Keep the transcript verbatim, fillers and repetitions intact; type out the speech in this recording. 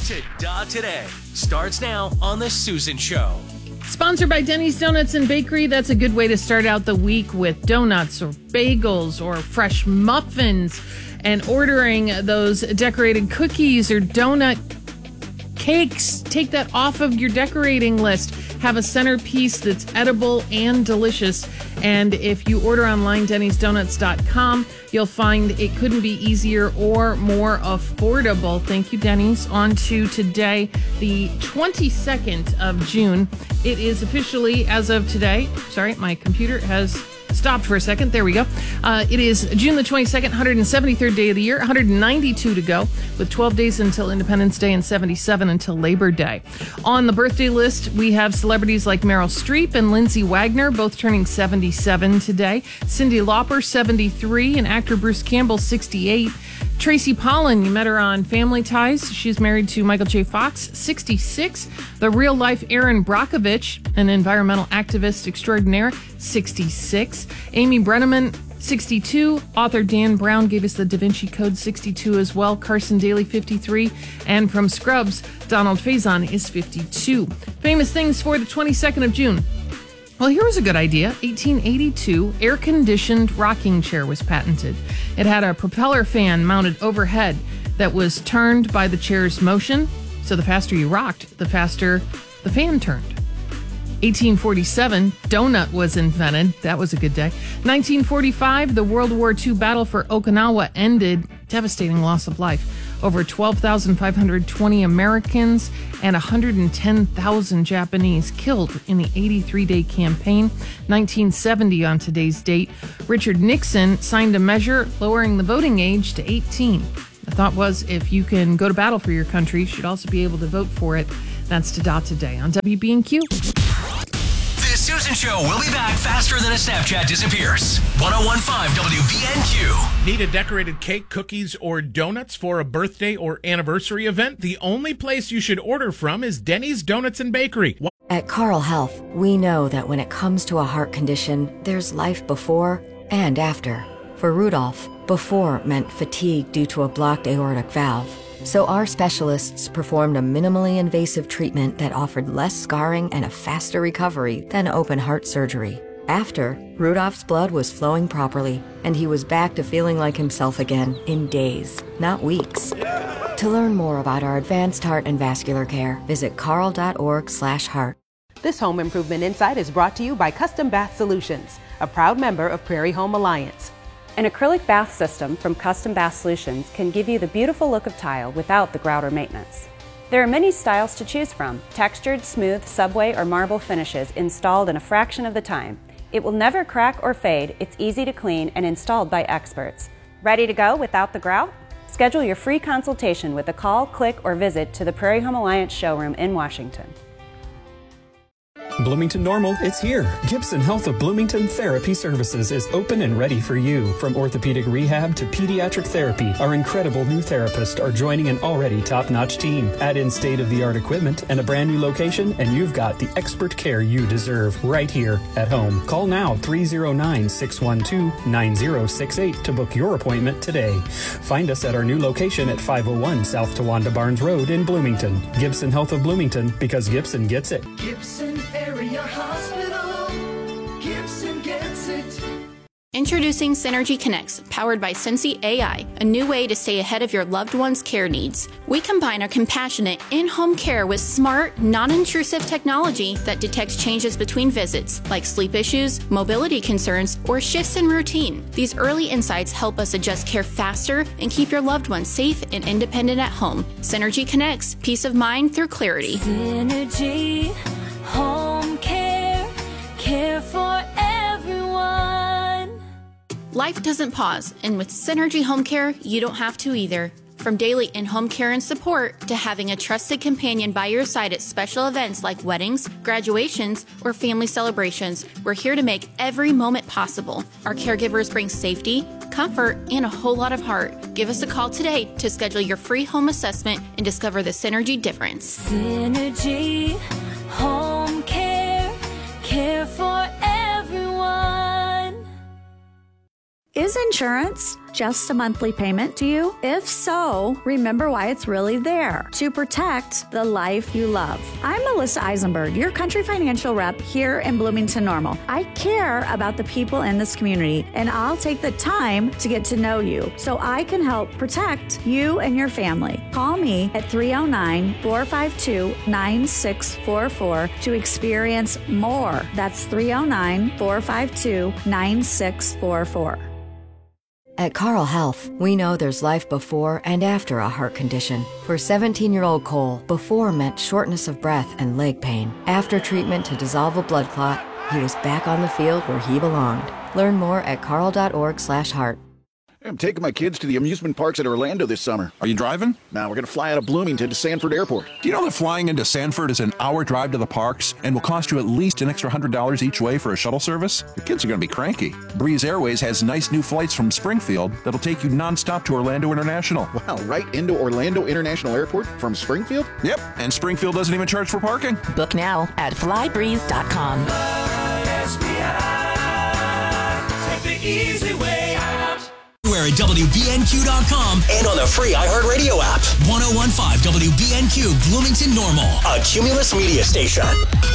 Ta-da today starts now on The Susan Show. Sponsored by Denny's Donuts and Bakery. That's a good way to start out the week with donuts or bagels or fresh muffins, and ordering those decorated cookies or donut cakes. Take that off of your decorating list. Have a centerpiece that's edible and delicious. And if you order online, Denny's Donuts dot com, you'll find it couldn't be easier or more affordable. Thank you, Denny's. On to today, the twenty-second of June. It is officially, as of today, sorry, my computer has stopped for a second. There we go. Uh, it is June the twenty-second, one hundred seventy-third day of the year, one hundred ninety-two to go, with twelve days until Independence Day and seventy-seven until Labor Day. On the birthday list, we have celebrities like Meryl Streep and Lindsay Wagner, both turning seventy-seven today. Cyndi Lauper, seventy-three, and actor Bruce Campbell, sixty-eight. Tracy Pollan, you met her on Family Ties. She's married to Michael J. Fox, sixty-six. The real-life Erin Brockovich, an environmental activist extraordinaire, sixty-six. Amy Brenneman, sixty-two. Author Dan Brown gave us the Da Vinci Code, sixty-two as well. Carson Daly, fifty-three. And from Scrubs, Donald Faison is fifty-two. Famous things for the twenty-second of June. Well, here was a good idea. eighteen eighty-two, air-conditioned rocking chair was patented. It had a propeller fan mounted overhead that was turned by the chair's motion. So the faster you rocked, the faster the fan turned. eighteen forty-seven, donut was invented. That was a good day. nineteen forty-five, the World War Two battle for Okinawa ended. Devastating loss of life. Over twelve thousand five hundred twenty Americans and one hundred ten thousand Japanese killed in the eighty-three day campaign. nineteen seventy on today's date, Richard Nixon signed a measure lowering the voting age to eighteen. The thought was, if you can go to battle for your country, you should also be able to vote for it. That's Ta-Da Today on W B N Q. The Susan Show will be back faster than a Snapchat disappears. one oh one point five W B N Q. Need a decorated cake, cookies, or donuts for a birthday or anniversary event? The only place you should order from is Denny's Donuts and Bakery. At Carl Health, we know that when it comes to a heart condition, there's life before and after. For Rudolph, before meant fatigue due to a blocked aortic valve. So our specialists performed a minimally invasive treatment that offered less scarring and a faster recovery than open heart surgery. After, Rudolph's blood was flowing properly, and he was back to feeling like himself again in days, not weeks. To learn more about our advanced heart and vascular care, visit carl.org slash heart. This Home Improvement Insight is brought to you by Custom Bath Solutions, a proud member of Prairie Home Alliance. An acrylic bath system from Custom Bath Solutions can give you the beautiful look of tile without the grout or maintenance. There are many styles to choose from, textured, smooth, subway, or marble finishes installed in a fraction of the time. It will never crack or fade, it's easy to clean and installed by experts. Ready to go without the grout? Schedule your free consultation with a call, click, or visit to the Prairie Home Alliance showroom in Washington. Bloomington Normal, it's here. Gibson Health of Bloomington Therapy Services is open and ready for you. From orthopedic rehab to pediatric therapy, our incredible new therapists are joining an already top-notch team. Add in state-of-the-art equipment and a brand new location, and you've got the expert care you deserve right here at home. Call now, three oh nine, six one two, nine oh six eight to book your appointment today. Find us at our new location at five oh one South Towanda Barnes Road in Bloomington. Gibson Health of Bloomington, because Gibson gets it. Gibson Area Hospital. Gibson gets it. Introducing Synergy Connects, powered by Sensi A I, a new way to stay ahead of your loved one's care needs. We combine our compassionate in-home care with smart, non-intrusive technology that detects changes between visits, like sleep issues, mobility concerns, or shifts in routine. These early insights help us adjust care faster and keep your loved one safe and independent at home. Synergy Connects, peace of mind through clarity. Synergy Home Care, care for everyone. Life doesn't pause, and with Synergy Home Care, you don't have to either. From daily in-home care and support to having a trusted companion by your side at special events like weddings, graduations, or family celebrations, we're here to make every moment possible. Our caregivers bring safety, comfort, and a whole lot of heart. Give us a call today to schedule your free home assessment and discover the Synergy difference. Synergy Home Care, care for everyone. Is insurance just a monthly payment to you? If so, remember why it's really there, to protect the life you love. I'm Melissa Eisenberg, your country financial rep here in Bloomington Normal. I care about the people in this community, and I'll take the time to get to know you so I can help protect you and your family. Call me at three oh nine, four five two, nine six four four to experience more. That's three oh nine, four five two, nine six four four. At Carle Health, we know there's life before and after a heart condition. For seventeen-year-old Cole, before meant shortness of breath and leg pain. After treatment to dissolve a blood clot, he was back on the field where he belonged. Learn more at carle.org slash heart. I'm taking my kids to the amusement parks at Orlando this summer. Are you driving? No, we're going to fly out of Bloomington to Sanford Airport. Do you know that flying into Sanford is an hour drive to the parks and will cost you at least an extra one hundred dollars each way for a shuttle service? The kids are going to be cranky. Breeze Airways has nice new flights from Springfield that'll take you nonstop to Orlando International. Wow, right into Orlando International Airport from Springfield? Yep, and Springfield doesn't even charge for parking. Book now at fly breeze dot com. S B I, take the easy way out. We're at W B N Q dot com and on the free iHeartRadio app. ten fifteen W B N Q, Bloomington Normal, a Cumulus media station.